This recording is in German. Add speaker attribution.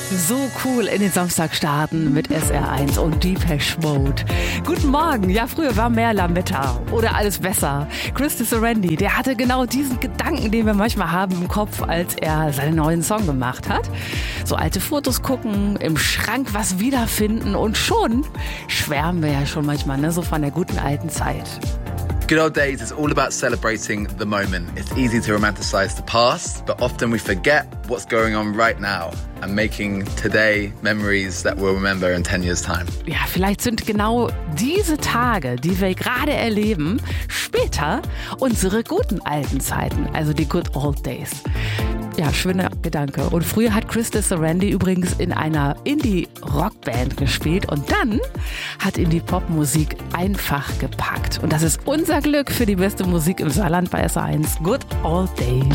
Speaker 1: So cool in den Samstag starten mit SR1 und Depeche Mode. Guten Morgen. Ja, früher war mehr Lametta oder alles besser. Chris Sarandon, der hatte genau diesen Gedanken, den wir manchmal haben im Kopf, als er seinen neuen Song gemacht hat. So alte Fotos gucken, im Schrank was wiederfinden und schon schwärmen wir ja schon manchmal, ne, so von der guten alten Zeit.
Speaker 2: Good old days is all about celebrating the moment. It's easy to romanticize the past, but often we forget what's going on right now and making today memories that we'll remember in 10 years' time.
Speaker 1: Ja, vielleicht sind genau diese Tage, die wir gerade erleben, später unsere guten alten Zeiten, also die good old days. Ja, schöner Gedanke. Und früher hat Chris Sarandon übrigens in einer Indie-Rockband gespielt und dann hat ihn die Popmusik einfach gepackt. Und das ist unser Glück für die beste Musik im Saarland bei SR1. Good old days.